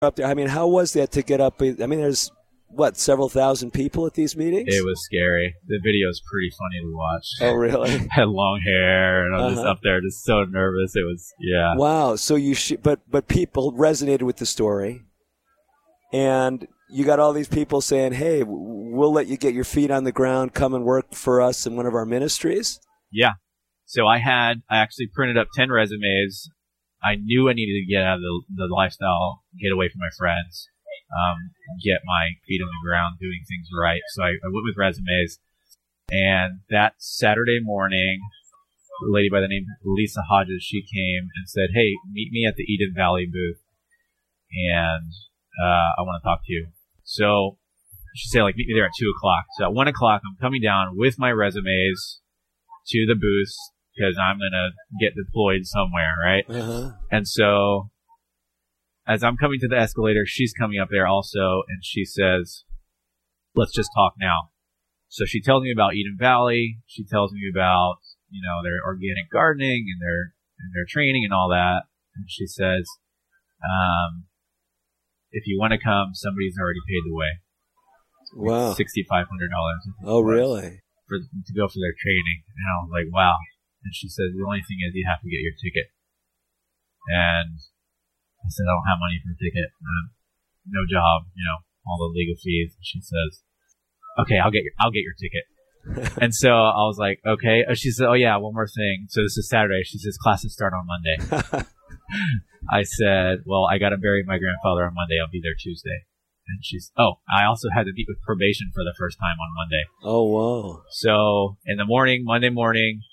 up there. I mean, how was that to get up? I mean, there's, several thousand people at these meetings? It was scary. The video is pretty funny to watch. Oh, really? Had long hair, and I was just up there just so nervous. It was, yeah. Wow. So but people resonated with the story, and you got all these people saying, hey, we'll let you get your feet on the ground, come and work for us in one of our ministries? Yeah. So I actually printed up 10 resumes. I knew I needed to get out of the lifestyle, get away from my friends, get my feet on the ground, doing things right. So I went with resumes. And that Saturday morning, a lady by the name of Lisa Hodges, she came and said, hey, meet me at the Eden Valley booth, and I want to talk to you. So she said, meet me there at 2 o'clock. So at 1 o'clock, I'm coming down with my resumes to the booth, because I'm going to get deployed somewhere, right? Uh-huh. And so as I'm coming to the escalator, she's coming up there also, and she says, let's just talk now. So she tells me about Eden Valley. She tells me about, their organic gardening and their training and all that. And she says, if you want to come, somebody's already paid the way. Wow. $6,500. Oh, really? To go for their training. And I was like, wow. And she said, the only thing is you have to get your ticket. And I said, I don't have money for a ticket. No job, all the legal fees. And she says, okay, I'll get your ticket. And so I was like, okay. She said, oh yeah, one more thing. So this is Saturday. She says, classes start on Monday. I said, well, I got to bury my grandfather on Monday. I'll be there Tuesday. And I also had to meet with probation for the first time on Monday. Oh, wow. So in the morning, Monday morning,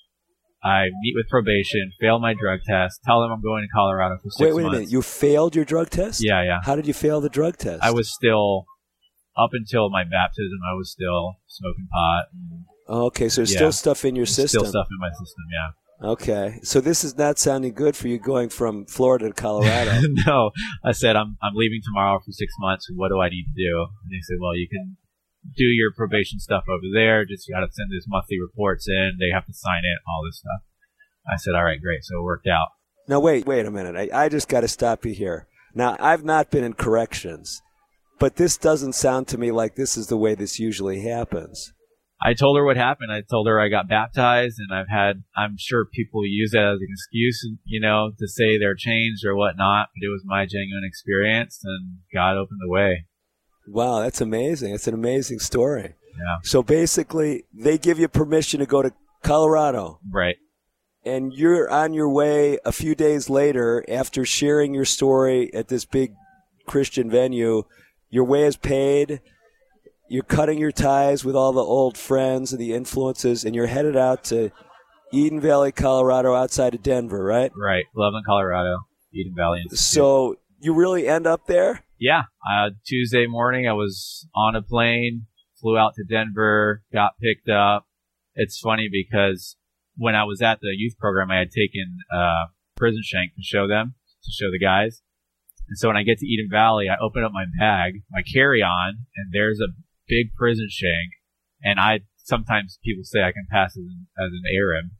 I meet with probation, fail my drug test, tell them I'm going to Colorado for 6 months. Wait a minute. You failed your drug test? Yeah. How did you fail the drug test? I was still, up until my baptism, I was still smoking pot. Okay, so there's still stuff in your system. Still stuff in my system, yeah. Okay, so this is not sounding good for you going from Florida to Colorado. No, I said, I'm leaving tomorrow for 6 months. What do I need to do? And they said, well, you can do your probation stuff over there. Just got to send these monthly reports in. They have to sign it, all this stuff. I said, all right, great. So it worked out. Now, wait a minute. I just got to stop you here. Now, I've not been in corrections, but this doesn't sound to me like this is the way this usually happens. I told her what happened. I told her I got baptized, and I'm sure people use that as an excuse, to say they're changed or whatnot, but it was my genuine experience, and God opened the way. Wow, that's amazing. It's an amazing story. Yeah. So basically, they give you permission to go to Colorado. Right. And you're on your way a few days later after sharing your story at this big Christian venue. Your way is paid. You're cutting your ties with all the old friends and the influences, and you're headed out to Eden Valley, Colorado, outside of Denver, right? Right. Loveland, Colorado, Eden Valley Institute. So you really end up there? Yeah. Tuesday morning, I was on a plane, flew out to Denver, got picked up. It's funny because when I was at the youth program, I had taken prison shank to show the guys. And so when I get to Eden Valley, I open up my bag, my carry-on, and there's a big prison shank. And sometimes people say I can pass as an Arab,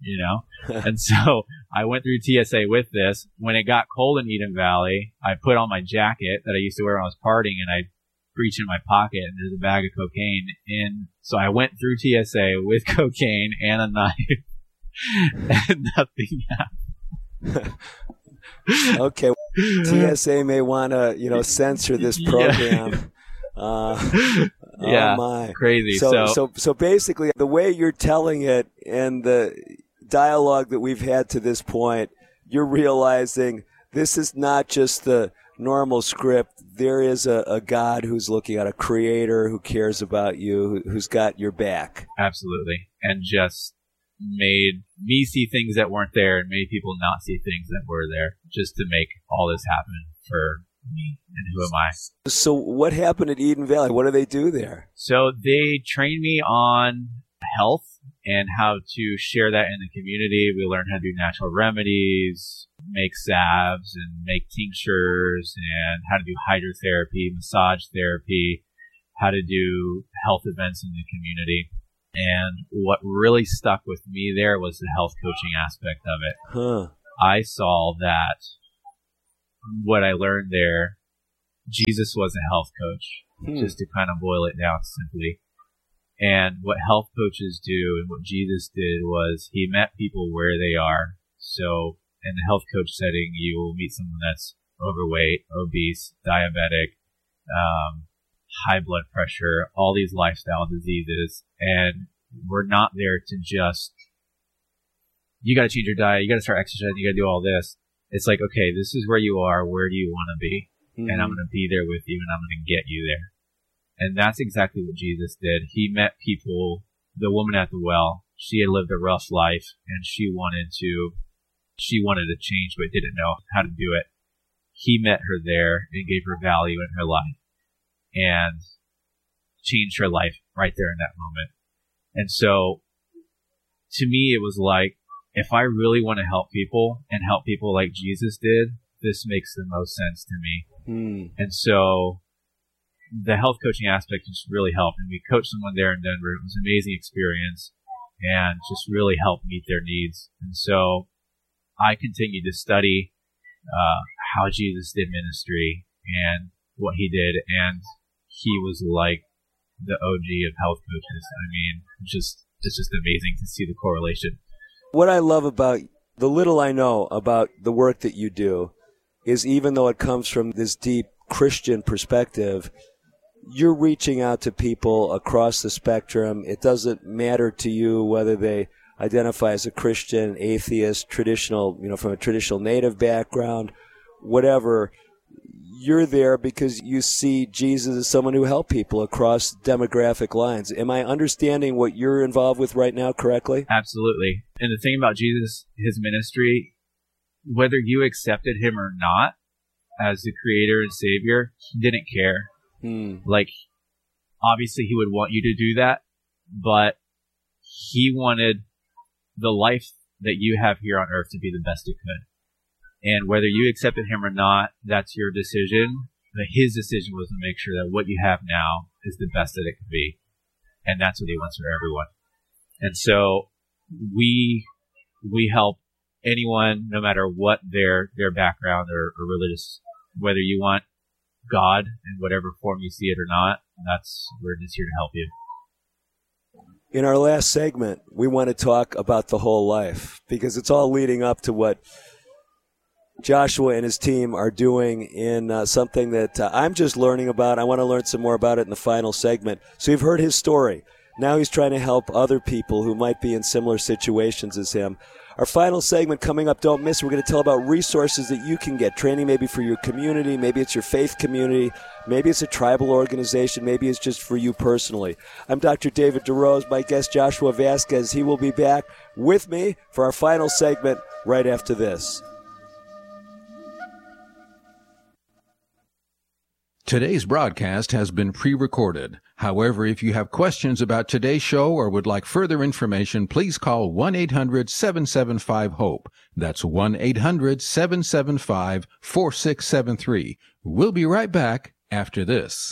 And so I went through TSA with this. When it got cold in Eden Valley, I put on my jacket that I used to wear when I was partying, and I reach in my pocket, and there's a bag of cocaine in. So I went through TSA with cocaine and a knife, and nothing happened. Okay. TSA may want to, censor this program. Yeah, oh my, crazy. So basically, the way you're telling it and the dialogue that we've had to this point, you're realizing this is not just the normal script. There is a God who's looking at, a creator who cares about you, who's got your back. Absolutely. And just made me see things that weren't there and made people not see things that were there, just to make all this happen for me. And who am I? So what happened at Eden Valley? What do they do there? So they trained me on health and how to share that in the community. We learned how to do natural remedies, make salves and make tinctures, and how to do hydrotherapy, massage therapy, how to do health events in the community. And what really stuck with me there was the health coaching aspect of it. Huh. I saw that what I learned there Jesus was a health coach, just to kind of boil it down simply. And what health coaches do and what Jesus did was he met people where they are. So in the health coach setting, you will meet someone that's overweight, obese, diabetic, high blood pressure, all these lifestyle diseases. And we're not there to just, you got to change your diet, you got to start exercising, you got to do all this. It's like, okay, this is where you are. Where do you want to be? And I'm going to be there with you, and I'm going to get you there. And that's exactly what Jesus did. He met people, the woman at the well, she had lived a rough life, and she wanted to change, but didn't know how to do it. He met her there and gave her value in her life and changed her life right there in that moment. And so to me, it was like, if I really want to help people and help people like Jesus did, this makes the most sense to me. And so the health coaching aspect just really helped. And we coached someone there in Denver. It was an amazing experience and just really helped meet their needs. And so I continued to study how Jesus did ministry and what he did. And he was like the OG of health coaches. I mean, it's just amazing to see the correlation. What I love about the little I know about the work that you do is, even though it comes from this deep Christian perspective, you're reaching out to people across the spectrum. It doesn't matter to you whether they identify as a Christian, atheist, traditional, from a traditional native background, whatever. You're there because you see Jesus as someone who helped people across demographic lines. Am I understanding what you're involved with right now correctly? Absolutely. And the thing about Jesus, his ministry, whether you accepted him or not as the creator and savior, he didn't care. Like, obviously he would want you to do that, but he wanted the life that you have here on earth to be the best it could. And whether you accepted him or not, that's your decision. But his decision was to make sure that what you have now is the best that it could be. And that's what he wants for everyone. And so we help anyone, no matter what their background or religious, whether you want God in whatever form you see it or not, we're just here to help you. In our last segment, we want to talk about the whole life, because it's all leading up to what Joshua and his team are doing in something that I'm just learning about. I want to learn some more about it in the final segment. So you've heard his story. Now he's trying to help other people who might be in similar situations as him. Our final segment coming up, don't miss. We're going to tell about resources that you can get. Training maybe for your community, maybe it's your faith community, maybe it's a tribal organization, maybe it's just for you personally. I'm Dr. David DeRose, my guest Joshua Vasquez. He will be back with me for our final segment right after this. Today's broadcast has been pre-recorded. However, if you have questions about today's show or would like further information, please call 1-800-775-HOPE. That's 1-800-775-4673. We'll be right back after this.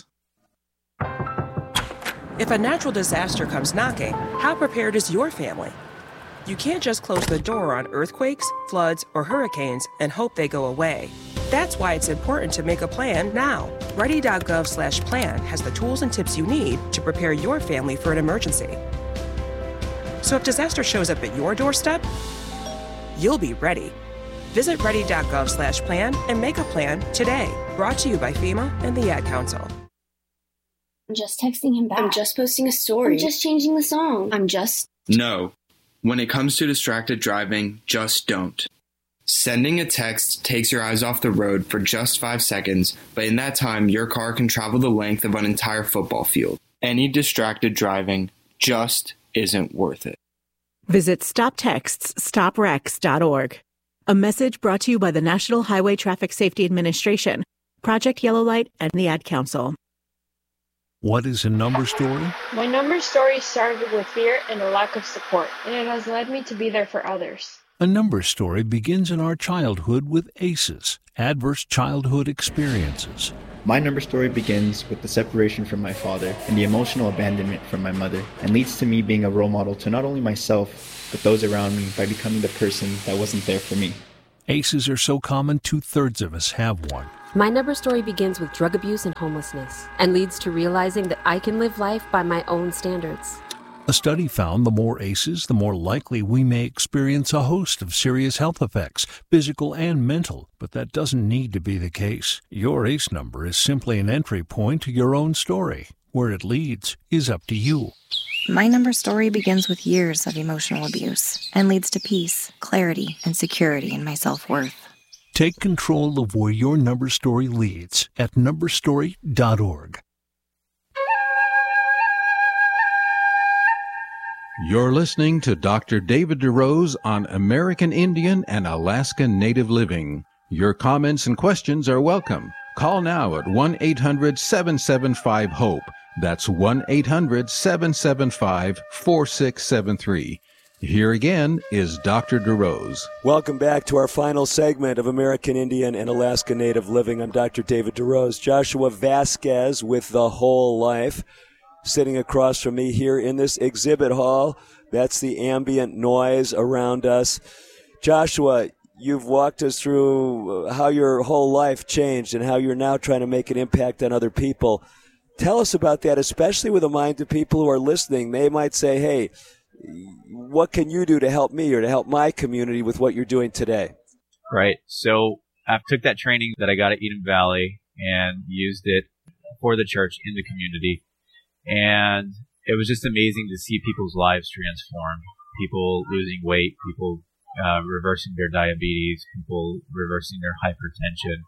If a natural disaster comes knocking, how prepared is your family? You can't just close the door on earthquakes, floods, or hurricanes and hope they go away. That's why it's important to make a plan now. Ready.gov/plan has the tools and tips you need to prepare your family for an emergency. So if disaster shows up at your doorstep, you'll be ready. Visit ready.gov/plan and make a plan today. Brought to you by FEMA and the Ad Council. I'm just texting him back. I'm just posting a story. I'm just changing the song. No. When it comes to distracted driving, just don't. Sending a text takes your eyes off the road for just 5 seconds, but in that time, your car can travel the length of an entire football field. Any distracted driving just isn't worth it. Visit StopTextsStopWrecks.org. A message brought to you by the National Highway Traffic Safety Administration, Project Yellow Light, and the Ad Council. What is a number story? My number story started with fear and a lack of support, and it has led me to be there for others. A number story begins in our childhood with ACEs, Adverse Childhood Experiences. My number story begins with the separation from my father and the emotional abandonment from my mother, and leads to me being a role model to not only myself, but those around me by becoming the person that wasn't there for me. ACEs are so common, 2/3 of us have one. My number story begins with drug abuse and homelessness and leads to realizing that I can live life by my own standards. A study found the more ACEs, the more likely we may experience a host of serious health effects, physical and mental, but that doesn't need to be the case. Your ACE number is simply an entry point to your own story. Where it leads is up to you. My number story begins with years of emotional abuse and leads to peace, clarity, and security in my self-worth. Take control of where your number story leads at numberstory.org. You're listening to Dr. David DeRose on American Indian and Alaska Native Living. Your comments and questions are welcome. Call now at 1-800-775-HOPE. That's 1-800-775-4673. Here again is Dr. DeRose. Welcome back to our final segment of American Indian and Alaska Native Living. I'm Dr. David DeRose. Joshua Vasquez with The Whole Life, sitting across from me here in this exhibit hall. That's the ambient noise around us. Joshua, you've walked us through how your whole life changed and how you're now trying to make an impact on other people. Tell us about that, especially with a mind to people who are listening. They might say, hey, what can you do to help me or to help my community with what you're doing today? Right. So I took that training that I got at Eden Valley and used it for the church in the community. And it was just amazing to see people's lives transformed. People losing weight, people reversing their diabetes, people reversing their hypertension,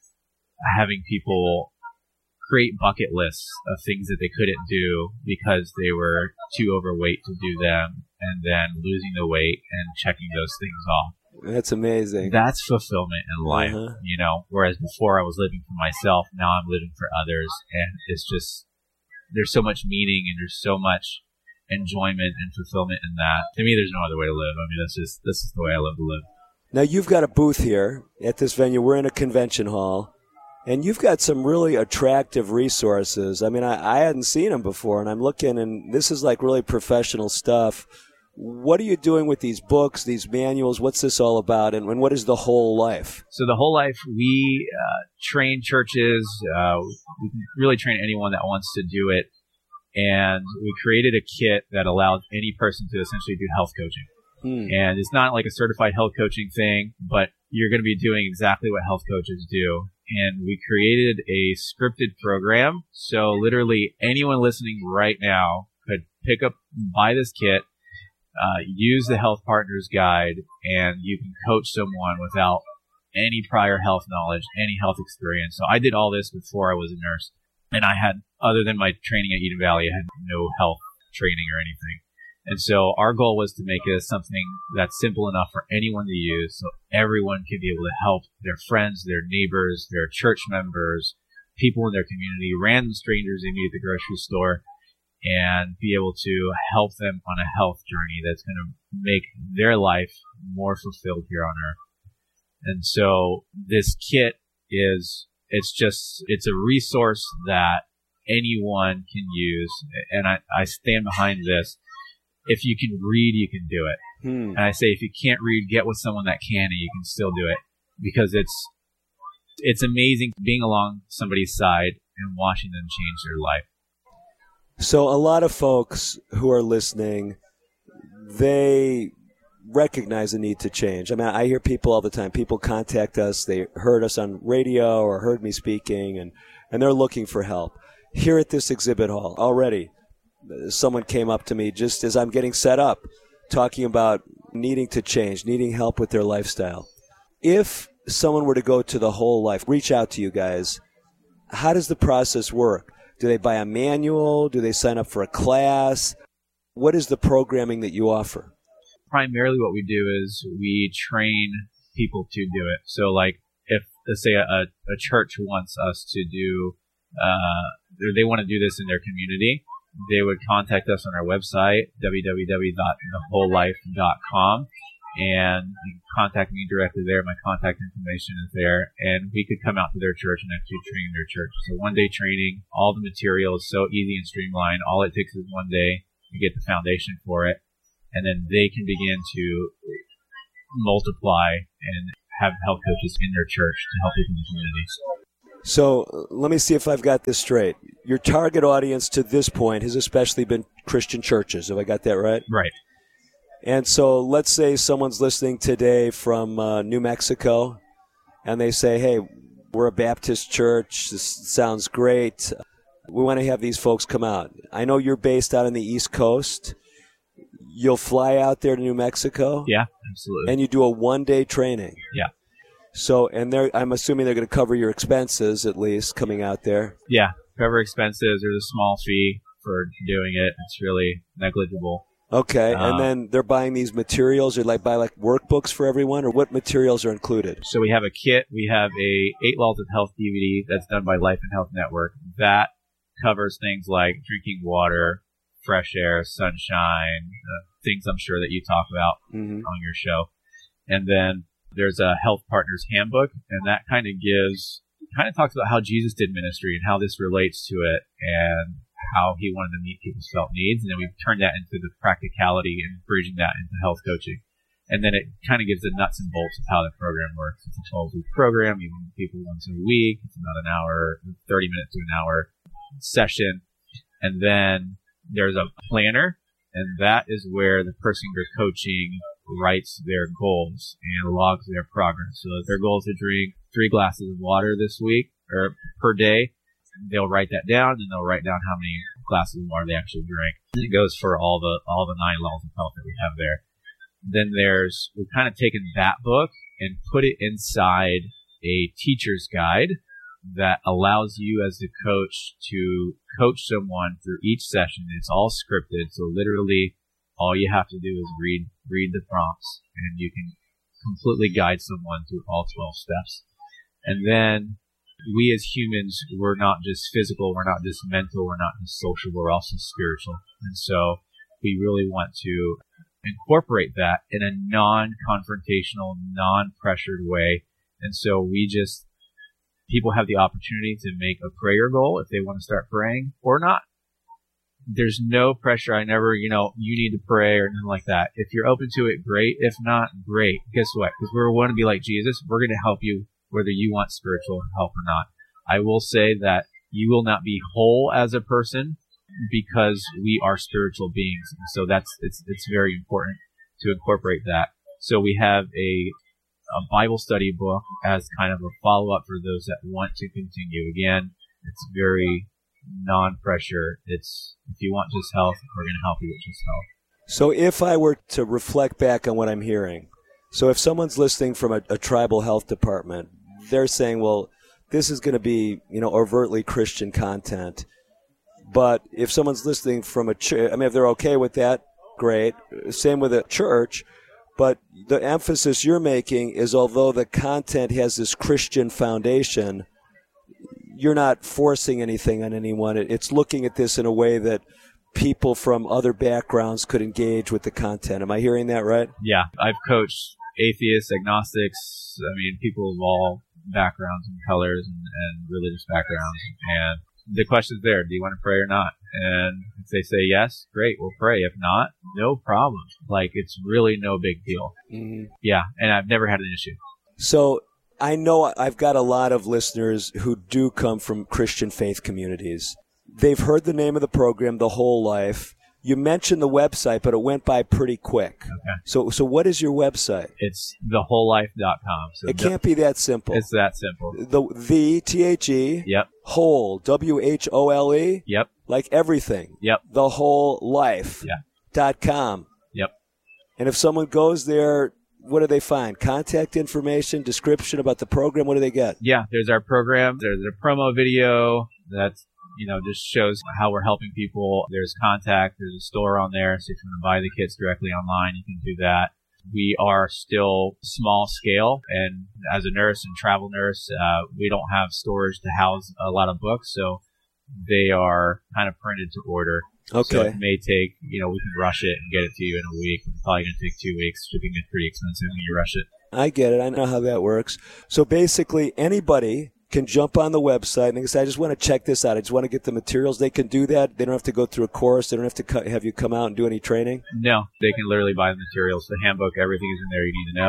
having people create bucket lists of things that they couldn't do because they were too overweight to do them, and then losing the weight and checking those things off. That's amazing. That's fulfillment in life, you know, whereas before I was living for myself, now I'm living for others, and it's just, there's so much meaning and there's so much enjoyment and fulfillment in that. To me, there's no other way to live. I mean, this is the way I love to live. Now, you've got a booth here at this venue. We're in a convention hall, and you've got some really attractive resources. I mean, I hadn't seen them before, and I'm looking, and this is like really professional stuff. What are you doing with these books, these manuals? What's this all about, and what is The Whole Life? So The Whole Life, we train churches. We can really train anyone that wants to do it. And we created a kit that allows any person to essentially do health coaching. And it's not like a certified health coaching thing, but you're going to be doing exactly what health coaches do. And we created a scripted program. So literally anyone listening right now could pick up, buy this kit, use the Health Partners Guide, and you can coach someone without any prior health knowledge, any health experience. So I did all this before I was a nurse. And I had, other than my training at Eden Valley, I had no health training or anything. And so our goal was to make it something that's simple enough for anyone to use so everyone can be able to help their friends, their neighbors, their church members, people in their community, random strangers they meet at the grocery store, and be able to help them on a health journey that's going to make their life more fulfilled here on earth. And so this kit is, it's a resource that anyone can use. And I stand behind this. If you can read, you can do it. And I say, if you can't read, get with someone that can, and you can still do it, because it's amazing being along somebody's side and watching them change their life. So a lot of folks who are listening, they recognize the need to change. I mean, I hear people all the time. People contact us. They heard us on radio or heard me speaking, and they're looking for help. Here at this exhibit hall, already, someone came up to me just as I'm getting set up, talking about needing to change, needing help with their lifestyle. If someone were to go to The Whole Life, reach out to you guys, how does the process work? Do they buy a manual? Do they sign up for a class? What is the programming that you offer? Primarily what we do is we train people to do it. So like if, let's say a church wants us to do, they want to do this in their community, they would contact us on our website, www.thewholelife.com, and you can contact me directly there. My contact information is there, and we could come out to their church and actually train their church. So one-day training, all the material is so easy and streamlined. All it takes is one day. You get the foundation for it, and then they can begin to multiply and have health coaches in their church to help people in the community. So let me see if I've got this straight. Your target audience to this point has especially been Christian churches. Have I got that right? Right. And so let's say someone's listening today from New Mexico, and they say, hey, we're a Baptist church. This sounds great. We want to have these folks come out. I know you're based out on the East Coast. You'll fly out there to New Mexico? Yeah, absolutely. And you do a one-day training? Yeah. So, and I'm assuming they're going to cover your expenses, at least, coming out there? Yeah, cover expenses. There's a small fee for doing it. It's really negligible. Okay, and then they're buying these materials, or buy workbooks for everyone, or what materials are included? So we have a kit. We have a 8 Laws of Health DVD that's done by Life and Health Network. That covers things like drinking water, fresh air, sunshine, things I'm sure that you talk about on your show. And then there's a Health Partners Handbook, and that kind of talks about how Jesus did ministry and how this relates to it and how he wanted to meet people's felt needs. And then we've turned that into the practicality and bridging that into health coaching. And then it kind of gives the nuts and bolts of how the program works. It's a 12-week program. You meet people once a week. It's about an hour, 30 minutes to an hour session. And then there's a planner, and that is where the person you're coaching writes their goals and logs their progress. So if their goal is to drink 3 glasses of water this week or per day, they'll write that down, and they'll write down how many glasses of water they actually drink. And it goes for all the 9 laws of health that we have there. Then we've kind of taken that book and put it inside a teacher's guide that allows you as the coach to coach someone through each session. It's all scripted, so literally all you have to do is read the prompts, and you can completely guide someone through all 12 steps. And then we as humans, we're not just physical, we're not just mental, we're not just social, we're also spiritual. And so we really want to incorporate that in a non-confrontational, non-pressured way. And so people have the opportunity to make a prayer goal if they want to start praying or not. There's no pressure. I never, you need to pray or anything like that. If you're open to it, great. If not, great. Guess what? Because we want to be like Jesus. We're going to help you whether you want spiritual help or not. I will say that you will not be whole as a person because we are spiritual beings. So it's very important to incorporate that. So we have a Bible study book as kind of a follow-up for those that want to continue. Again, it's very non-pressure. It's, if you want just health, we're going to help you with just health. So if I were to reflect back on what I'm hearing, so if someone's listening from a tribal health department, they're saying, well, this is going to be, overtly Christian content. But if someone's listening from a church, if they're okay with that, great. Same with a church. But the emphasis you're making is, although the content has this Christian foundation, you're not forcing anything on anyone. It's looking at this in a way that people from other backgrounds could engage with the content. Am I hearing that right? Yeah. I've coached atheists, agnostics, people of all backgrounds and colors and religious backgrounds. And the question's there. Do you want to pray or not? And if they say yes, great, we'll pray. If not, no problem. It's really no big deal. Mm-hmm. Yeah, and I've never had an issue. So I know I've got a lot of listeners who do come from Christian faith communities. They've heard the name of the program, The Whole Life. You mentioned the website, but it went by pretty quick. Okay. So what is your website? It's thewholelife.com. So it can't be that simple. It's that simple. The T-H-E. Yep. Whole, W-H-O-L-E. Yep. Like everything. Yep. Thewholelife. Yeah. .com. Yep. And if someone goes there, what do they find? Contact information, description about the program. What do they get? Yeah, there's our program. There's a promo video that's just shows how we're helping people. There's contact. There's a store on there. So if you want to buy the kits directly online, you can do that. We are still small scale. And as a nurse and travel nurse, we don't have storage to house a lot of books. So they are kind of printed to order. Okay. So it may take, we can rush it and get it to you in a week. It's probably going to take 2 weeks. Shipping is pretty expensive when you rush it. I get it. I know how that works. So basically, anybody can jump on the website and they say, I just want to check this out. I just want to get the materials. They can do that. They don't have to go through a course. They don't have to have you come out and do any training. No, they can literally buy the materials, the handbook, everything is in there you need to know.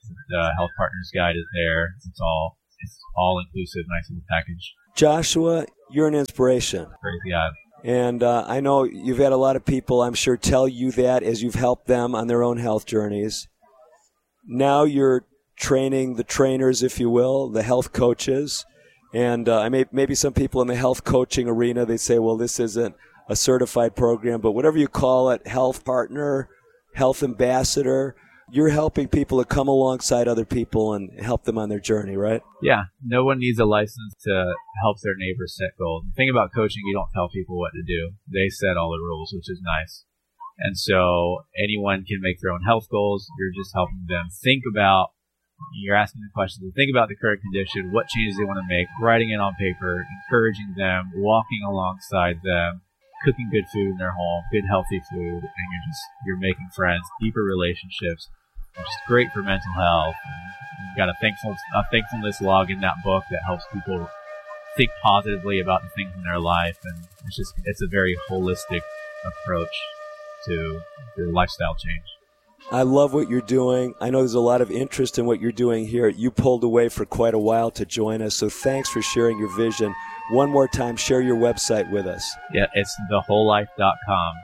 The Health Partners Guide is there. It's all inclusive, nice little package. Joshua, you're an inspiration. Praise God. And I know you've had a lot of people, I'm sure, tell you that as you've helped them on their own health journeys. Now you're training the trainers, if you will, the health coaches. And maybe some people in the health coaching arena, they say, well, this isn't a certified program, but whatever you call it, health partner, health ambassador, you're helping people to come alongside other people and help them on their journey, right? Yeah. No one needs a license to help their neighbors set goals. The thing about coaching, you don't tell people what to do. They set all the rules, which is nice. And so anyone can make their own health goals. You're just helping them think about, you're asking the questions, think about the current condition, what changes they want to make, writing it on paper, encouraging them, walking alongside them, cooking good food in their home, good healthy food, and you're making friends, deeper relationships, which is great for mental health. And you've got a thankfulness log in that book that helps people think positively about the things in their life, and it's a very holistic approach to the lifestyle change. I love what you're doing. I know there's a lot of interest in what you're doing here. You pulled away for quite a while to join us, so thanks for sharing your vision. One more time, share your website with us. Yeah, it's thewholelife.com.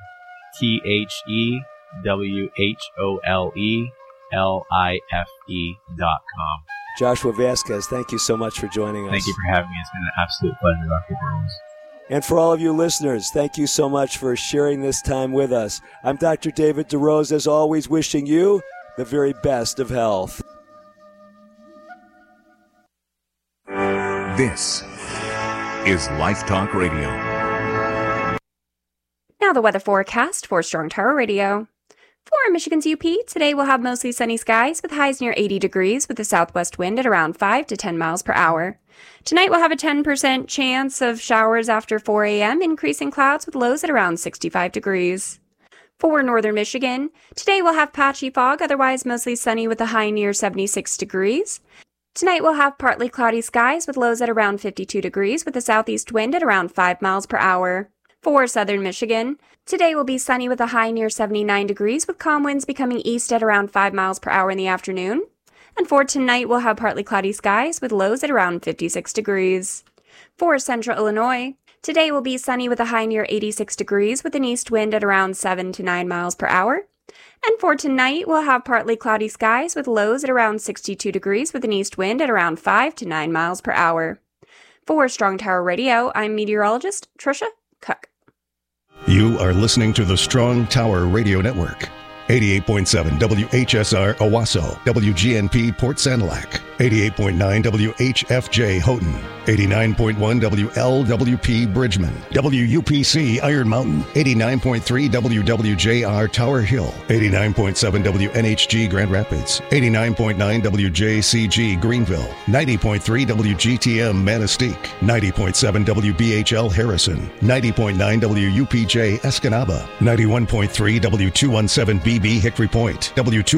THEWHOLELIFE.com. Joshua Vasquez, thank you so much for joining us. Thank you for having me. It's been an absolute pleasure, Dr. Burrows. And for all of you listeners, thank you so much for sharing this time with us. I'm Dr. David DeRose, as always, wishing you the very best of health. This is Life Talk Radio. Now the weather forecast for Strong Tower Radio. For Michigan's UP, today we'll have mostly sunny skies with highs near 80 degrees with a southwest wind at around 5 to 10 miles per hour. Tonight we'll have a 10% chance of showers after 4 a.m., increasing clouds with lows at around 65 degrees. For northern Michigan, today we'll have patchy fog, otherwise mostly sunny with a high near 76 degrees. Tonight we'll have partly cloudy skies with lows at around 52 degrees with a southeast wind at around 5 miles per hour. For southern Michigan, today will be sunny with a high near 79 degrees with calm winds becoming east at around 5 miles per hour in the afternoon. And for tonight, we'll have partly cloudy skies with lows at around 56 degrees. For central Illinois, today will be sunny with a high near 86 degrees with an east wind at around 7 to 9 miles per hour. And for tonight, we'll have partly cloudy skies with lows at around 62 degrees with an east wind at around 5 to 9 miles per hour. For Strong Tower Radio, I'm meteorologist Trisha Cook. You are listening to the Strong Tower Radio Network. 88.7 WHSR Owasso, WGNP Port Sanilac, 88.9 WHFJ Houghton, 89.1 WLWP Bridgman, WUPC Iron Mountain, 89.3 WWJR Tower Hill, 89.7 WNHG Grand Rapids, 89.9 WJCG Greenville, 90.3 WGTM Manistee, 90.7 WBHL Harrison, 90.9 WUPJ Escanaba, 91.3 W217B Hickory Point,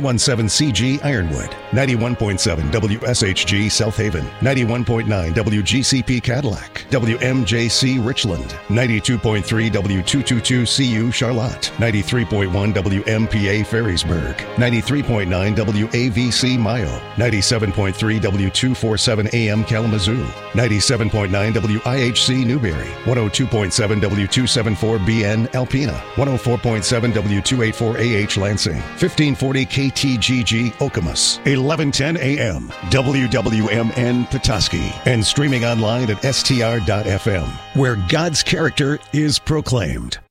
W217CG Ironwood, 91.7 WSHG South Haven, 91.9 WGCP Cadillac, WMJC Richland, 92.3 W222CU Charlotte, 93.1 WMPA Ferrysburg, 93.9 WAVC Mayo, 97.3 W247 AM Kalamazoo, 97.9 WIHC Newberry, 102.7 W274BN Alpena, 104.7 W284AH Lansing, 1540 KTGG Okemos, 1110 AM, WWMN Petoskey, and streaming online at str.fm, where God's character is proclaimed.